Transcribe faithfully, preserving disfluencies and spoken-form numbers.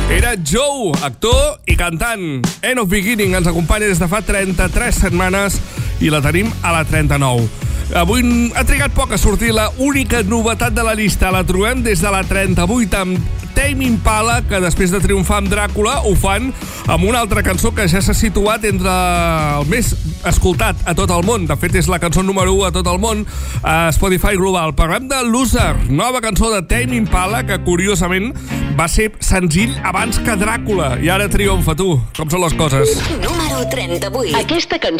Era Joe, actor i cantant. End of Beginning ens acompanya des de fa trenta-tres setmanes i la tenim a la trenta-nou. Avui ha trigat poc a sortir la única novetat de la llista. La trobem des de la trenta-vuit amb Tame Impala, que després de triomfar amb Dràcula ho fan amb una altra cançó que ja s'ha situat entre el més escoltat a tot el món. De fet, és la cançó número u a tot el món a Spotify Global. Parlem de Loser, nova cançó de Tame Impala, que curiosament va ser senzill abans que Dràcula. I ara triomfa, tu. Com són les coses? Número trenta-vuit. Aquesta cançó